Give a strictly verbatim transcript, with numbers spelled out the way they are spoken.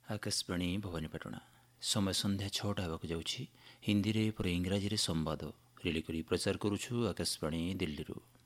ଆକାଶବାଣୀ ଭବାନୀପାଟଣା। ସମୟ ସନ୍ଧ୍ୟା ଛଅଟା ହେବାକୁ ଯାଉଛି। ହିନ୍ଦୀରେ ପରେ ଇଂରାଜୀରେ ସମ୍ବାଦ ରେଲି କରି ପ୍ରଚାର କରୁଛୁ ଆକାଶବାଣୀ ଦିଲ୍ଲୀରୁ।